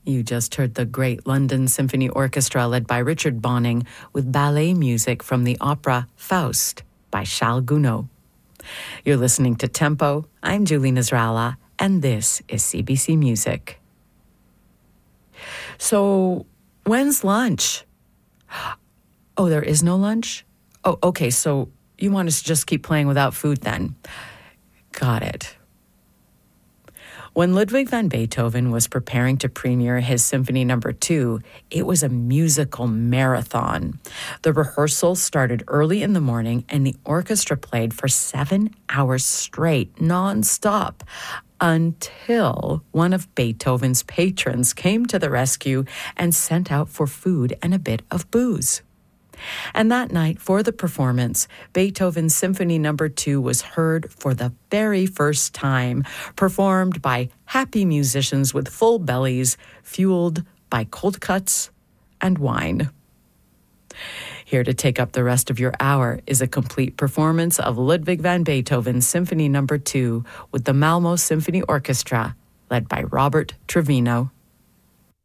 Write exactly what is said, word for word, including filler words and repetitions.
You just heard the great London Symphony Orchestra led by Richard Bonning with ballet music from the opera Faust by Charles Gounod. You're listening to Tempo. I'm Julie Nasrallah, and this is C B C Music. So, when's lunch? Oh, there is no lunch? Oh, okay, so you want us to just keep playing without food then? Got it. When Ludwig van Beethoven was preparing to premiere his Symphony Number Two, it was a musical marathon. The rehearsal started early in the morning, and the orchestra played for seven hours straight, nonstop, until one of Beethoven's patrons came to the rescue and sent out for food and a bit of booze. And that night, for the performance, Beethoven's Symphony Number Two was heard for the very first time, performed by happy musicians with full bellies, fueled by cold cuts and wine. Here to take up the rest of your hour is a complete performance of Ludwig van Beethoven's Symphony Number Two with the Malmo Symphony Orchestra, led by Robert Trevino.